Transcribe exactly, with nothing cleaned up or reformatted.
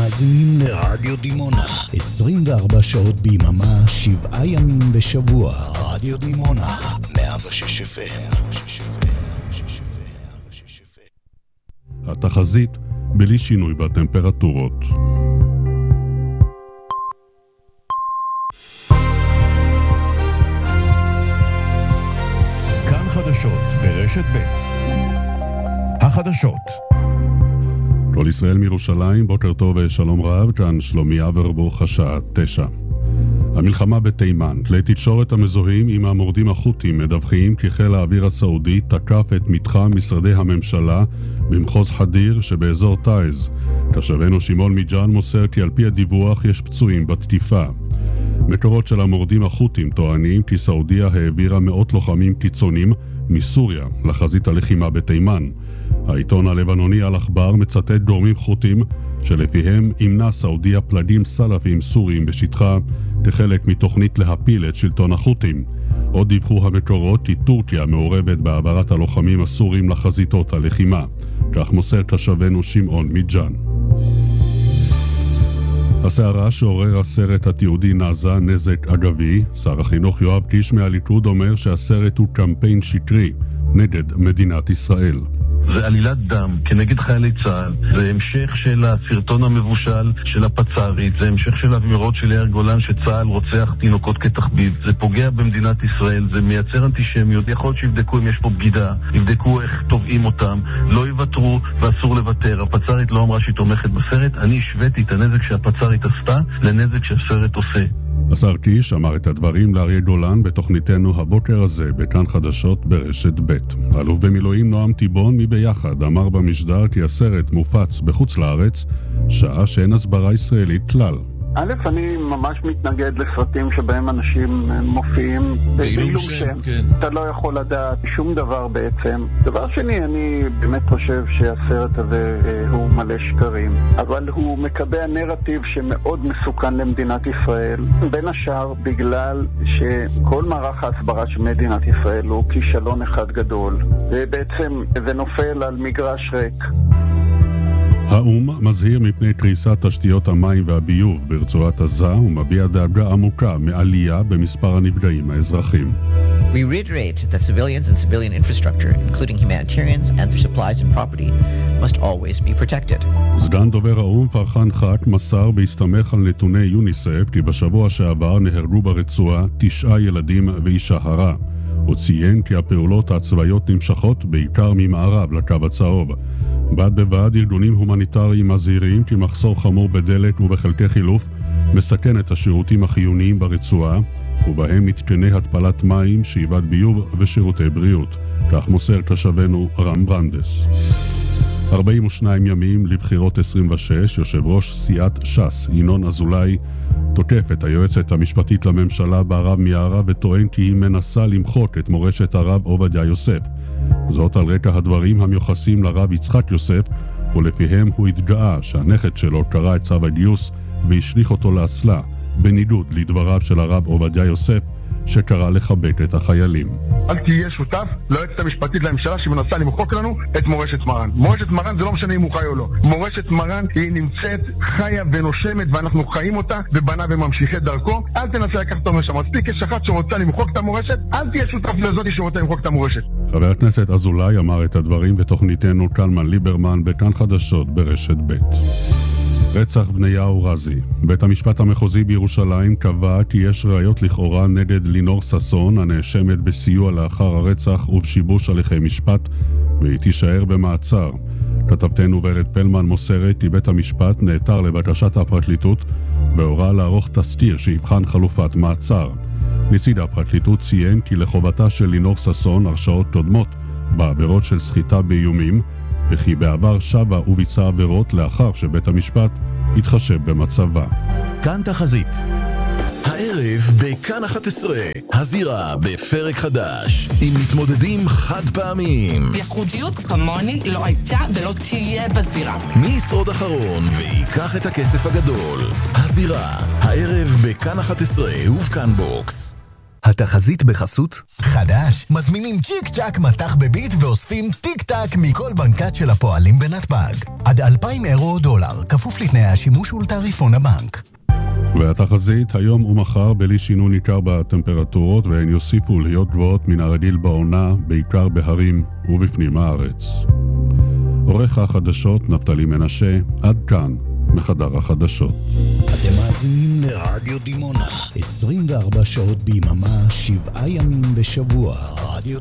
מאזינים לרדיו דימונה. עשרים וארבע שעות ביממה, שבעה ימים בשבוע. רדיו דימונה, מאה ושש אף אם. התחזית בלי שינוי בטמפרטורות. כאן חדשות ברשת ב'. החדשות. כל ישראל מירושלים, בוקר טוב ושלום רב, כאן שלומי אברבוך, השעה תשע. המלחמה בתימן. כלי תקשורת המזוהים עם המורדים החות'ים מדווחים כי חיל האוויר הסעודי תקף את מתחם משרדי הממשלה במחוז חדיר שבאזור טייז. תושבנו שמעון מיג'אן מוסר כי על פי הדיווח יש פצועים בתקיפה. מקורות של המורדים החות'ים טוענים כי סעודיה העבירה מאות לוחמים קיצונים מסוריה לחזית הלחימה בתימן. העיתון הלבנוני אל-אחבר מצטט גורמים חות'ים שלפיהם ימנע סעודיה פלגים סלפים סוריים בשטחה כחלק מתוכנית להפיל את שלטון החות'ים. עוד דיווחו המקורות כי טורקיה מעורבת בהעברת הלוחמים הסורים לחזיתות הלחימה. כך מוסר תושבנו שמעון מיג'אן. הסערה שעורר הסרט התיעודי נעשה נזק אגבי. שר החינוך יואב קיש מהליכוד אומר שהסרט הוא קמפיין שקרי נגד מדינת ישראל. זה עלילת דם כנגד חיילי צה"ל, זה המשך של הסרטון המבושל של הפצ"רית, זה המשך של האמירות של יאיר גולן שצה"ל רוצח תינוקות כתחביב. זה פוגע במדינת ישראל, זה מייצר אנטישמיות. יכול להיות שיבדקו אם יש פה בגידה, יבדקו איך תובעים אותם, לא יוותרו ואסור לוותר. הפצ"רית לא אמרה שהיא תומכת בסרט, אני השוויתי את הנזק שהפצ"רית עשתה לנזק שהסרט עושה. השר קיש אמר את הדברים לאריה גולן בתוכניתנו הבוקר הזה בכאן חדשות ברשת ב'. אלוף במילואים נועם טיבון מביחד אמר במשדר כי הסרט מופץ בחוץ לארץ שעה שאין הסברה ישראלית כלל. א', אני ממש מתנגד לסרטים שבהם אנשים מופיעים בעילום שם. כן. אתה לא יכול לדעת שום דבר בעצם. דבר שני, אני באמת חושב שהסרט הזה הוא מלא שקרים, אבל הוא מקבע נרטיב שמאוד מסוכן למדינת ישראל, בין השאר בגלל שכל מערך ההסברה של מדינת ישראל הוא כישלון אחד גדול, ובעצם זה נופל על מגרש ריק. האום מזהיר מפני קריסת תשתיות המים והביוב ברצועת עזה ומביע דאגה עמוקה מעלייה במספר הנפגעים האזרחים. We reiterate that civilians and civilian infrastructure, including humanitarians and their supplies and property, must always be protected. סגן דובר האום פרחן חק מסר בהסתמך על נתוני יוניסף כי בשבוע שעבר נהרגו ברצועה תשעה ילדים ואישה הרה. הוא ציין כי הפעולות הצבאיות נמשכות בעיקר ממערב לקו הצהוב. בד בבד ארגונים הומניטריים מזהירים כי מחסור חמור בדלק ובחלקי חילוף מסכן את השירותים החיוניים ברצועה, ובהם מתקני התפלת מים, שאיבת ביוב ושירותי בריאות. כך מוסר תושבנו רם ברנדס. ארבעים ושניים ימים לבחירות עשרים ושש, יושב ראש סיעת ש"ס ינון אזולאי תוקף את היועצת המשפטית לממשלה בהרב מיארה וטוען כי היא מנסה למחוק את מורשת הרב עובדיה יוסף. זאת על רקע הדברים המיוחסים לרב יצחק יוסף, ולפיהם הוא התגאה שהנכד שלו קרא את צו הגיוס והשליך אותו לאסלה, בניגוד לדבריו של הרב עובדיה יוסף שקרא לחבק את החיילים. אל תהיה שותף ליועצת המשפטית לממשלה שמנסה למחוק לנו את מורשת מרן. מורשת מרן זה לא משנה אם הוא חי או לא. מורשת מרן היא נמצאת חיה ונושמת ואנחנו חיים אותה ובנה וממשיכי דרכו. אל תנסה לקחת אותנו לשם. מספיק יש אחת שרוצה למחוק את המורשת, אל תהיה שותף לזאת שרוצה למחוק את המורשת. חבר הכנסת אזולאי אמר את הדברים בתוכניתנו קלמן ליברמן בכאן חדשות ברשת ב'. רצח בניהו רזי. בית המשפט המחוזי בירושלים קבע כי יש ראיות לכאורה נגד לינור ססון הנאשמת בסיוע לאחר הרצח ובשיבוש הליכי משפט, והיא תישאר במעצר. כתבתנו ורד פלמן מוסרת כי בית המשפט נעתר לבקשת הפרקליטות והורה לערוך תסקיר שיבחן חלופת מעצר. נציג הפרקליטות ציין כי לחובתה של לינור ססון הרשעות קודמות בעבירות של סחיטה באיומים, וכי בעבר שבה וביצעה עבירות לאחר שבית המשפט התחשב במצבה. כאן תחזית. הערב בכאן אחת עשרה, הזירה בפרק חדש, עם מתמודדים חד פעמיים. ייחודיות כמוני לא הייתה ולא תהיה בזירה. מי ישרוד אחרון ויקח את הכסף הגדול? הזירה, הערב בכאן אחת עשרה ובכאן בוקס. התחזית בחסות חדש, מזמינים צ'יק צ'ק מתח בביט ואוספים טיק טק מכל בנקת של הפועלים בנתב"ג. עד אלפיים אירו או דולר, כפוף לתנאי השימוש ולתעריפון הבנק. והתחזית היום ומחר בלי שינוי ניכר בטמפרטורות, והן יוסיפו להיות גבוהות מן הרגיל בעונה, בעיקר בהרים ובפנים הארץ. עורך החדשות נפתלי מנשה, עד כאן מחדר החדשות. אתם מאזינים לרדיו דימונה, עשרים וארבע שעות ביממה, שבעה ימים בשבוע. רדיו